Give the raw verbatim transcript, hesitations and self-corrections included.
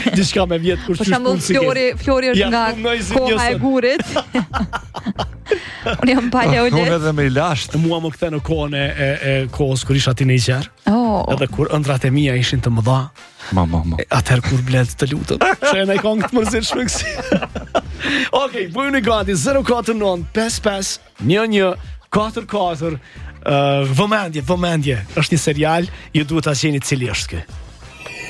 diçka me vjet kur Për qysh shembull punë si Flori, Flori është Ja, nga punoj si koha e njësën. gurit. Unë jam paleolit. Unë edhe me i lasht. Mua më kthe në kohën e, e, e kohës kur isha tinejdžer. Oh. Edhe kur ëndrat e mia ishin të mëdha. Ma, ma, ma. Atëherë kur bled të lutem. Shë e këngë të mërzitshme kësi. Okej, bujuni gati zero katër nënt pesë pesë një një katër katër. Uh, vëmendje, vëmendje. Është një serial, ju duhet ta gjeni cili është ky.